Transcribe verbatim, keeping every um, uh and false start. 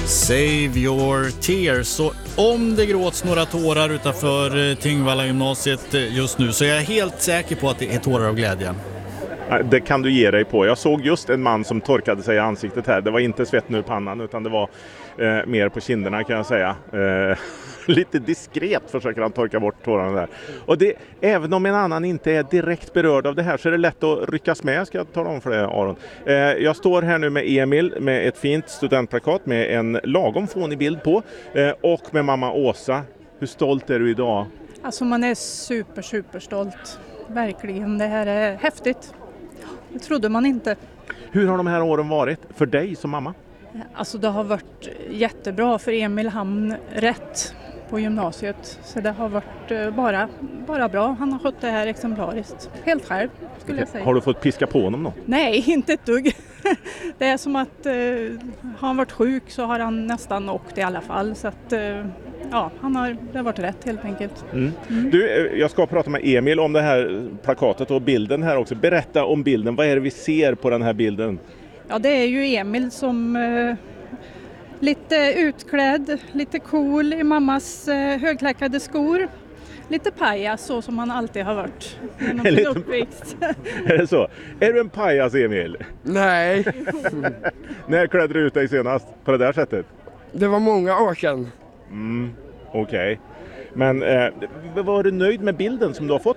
Save your tears. Så om det gråts några tårar utanför Tingvalla gymnasiet just nu så är jag helt säker på att det är tårar av glädje. Det kan du ge dig på. Jag såg just en man som torkade sig i ansiktet här. Det var inte svetten ur pannan utan det var eh, mer på kinderna kan jag säga. Eh, lite diskret försöker han torka bort tårarna där. Och det, även om en annan inte är direkt berörd av det här så är det lätt att ryckas med. Ska jag tala om för det, Aron. Eh, jag står här nu med Emil med ett fint studentplakat med en lagom fånig bild på. Eh, och med mamma Åsa. Hur stolt är du idag? Alltså man är super, super stolt. Verkligen, det här är häftigt. Det trodde man inte. Hur har de här åren varit för dig som mamma? Alltså det har varit jättebra för Emil, han rätt på gymnasiet. Så det har varit bara, bara bra. Han har skött det här exemplariskt. Helt själv skulle jag säga. Har du fått piska på honom då? Nej, inte ett dugg. Det är som att eh, har han varit sjuk så har han nästan åkt i alla fall. Så att eh, ja, han har, det har varit rätt helt enkelt. Mm. Mm. Du, jag ska prata med Emil om det här plakatet och bilden här också. Berätta om bilden. Vad är det vi ser på den här bilden? Ja, det är ju Emil som eh, lite utklädd, lite cool i mammas eh, högklackade skor. Lite pajas så som han alltid har varit genom sin uppväxt. Är det så? Är du en pajas, Emil? Nej. När klädde du ut dig senast på det där sättet? Det var många år sedan. Mm, okej. Okay. Men eh, var du nöjd med bilden som du har fått?